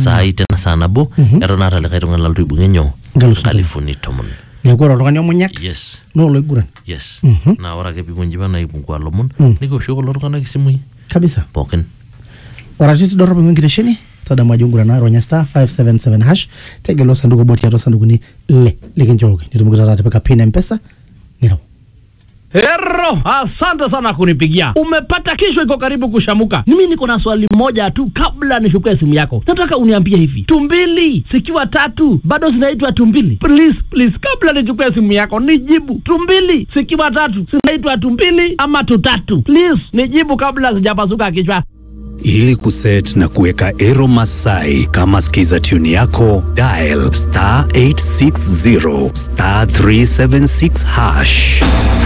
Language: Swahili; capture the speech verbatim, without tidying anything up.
sai tena sana bo eton ata likae tung'ani lalotu aibung' enyo nkalifuni tomon. Neeku ore oltung'ani omunyak Yes. no oloiguran. Yes. Na ore ake piikonji pa naipungua lomon nikiwoshoki kulo tung'anak isimui Kabisa. pookin. Ora sisi dorop nkitesheni tadamu ajo ngurana ronya star five seven seven hash tegelo sanduku boti ato sandukuni le likinjoki nitumuki tata tipika pin M-Pesa niro. Hero, asante sana kunipigia. Umepata kesho iko karibu kushamuka. Mimi niko na swali moja tu kabla nishukue simu yako. Nataka uniambie hivi. Tumbili zikiwa tatu bado zinaitwa tumbili? Please, please kabla nichukue simu yako nijibu. Tumbili zikiwa tatu zinaitwa tumbili ama tutatu? Please nijibu kabla sijapasuka kichwa. Ili kuset na kuweka Ero Masai kama skiza tune yako, dial star eight six zero star three seven six hash.